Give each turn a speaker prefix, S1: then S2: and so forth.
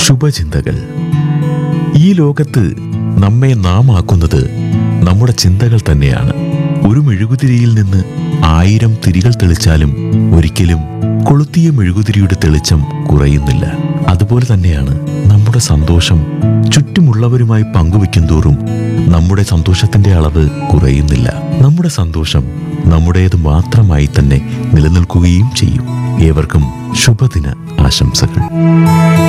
S1: ശുഭചിന്തകൾ. ഈ ലോകത്ത് നമ്മെ നാം ആക്കുന്നത് നമ്മുടെ ചിന്തകൾ തന്നെയാണ്. ഒരു മെഴുകുതിരിയിൽ നിന്ന് 1000 തിരികൾ തെളിച്ചാലും ഒരിക്കലും കൊളുത്തിയ മെഴുകുതിരിയുടെ തെളിച്ചം കുറയുന്നില്ല. അതുപോലെ തന്നെയാണ് നമ്മുടെ സന്തോഷം. ചുറ്റുമുള്ളവരുമായി പങ്കുവെക്കുന്തോറും നമ്മുടെ സന്തോഷത്തിന്റെ അളവ് കുറയുന്നില്ല. നമ്മുടെ സന്തോഷം നമ്മുടേത് മാത്രമായി തന്നെ നിലനിൽക്കുകയും ചെയ്യും. ഏവർക്കും ശുഭദിന ആശംസകൾ.